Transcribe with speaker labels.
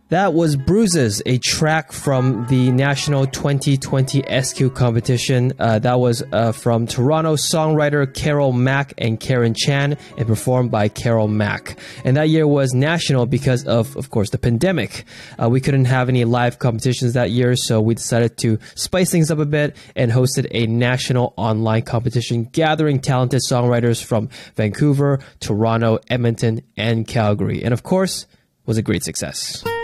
Speaker 1: That was Bruises, a track from the National 2020 SQ competition. That was from Toronto songwriter Carol Mack and Karen Chan, and performed by Carol Mack. And that year was national because of course, the pandemic. We couldn't have any live competitions that year, so we decided to spice things up a bit and hosted a national online competition gathering talented songwriters from Vancouver, Toronto, Edmonton, and Calgary. And of course, was a great success.